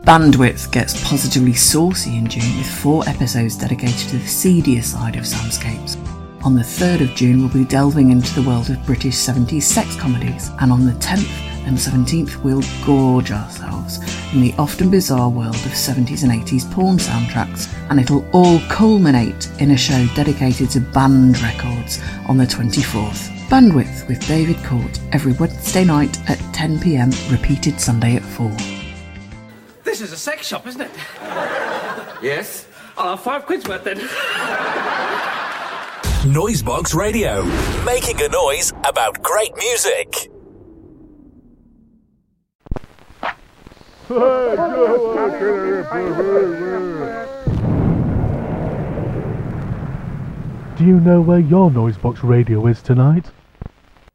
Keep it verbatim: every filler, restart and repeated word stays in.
Bandwidth gets positively saucy in June with four episodes dedicated to the seedier side of soundscapes. On the third of June we'll be delving into the world of British seventies sex comedies, and on the tenth and seventeenth we'll gorge ourselves in the often bizarre world of seventies and eighties porn soundtracks, and it'll all culminate in a show dedicated to band records on the twenty-fourth. Bandwidth with David Court every Wednesday night at ten p m, repeated Sunday at four. This is a sex shop, isn't it? Yes? I'll have five quid's worth then. Noisebox Radio, making a noise about great music. Do you know where your Noisebox Radio is tonight?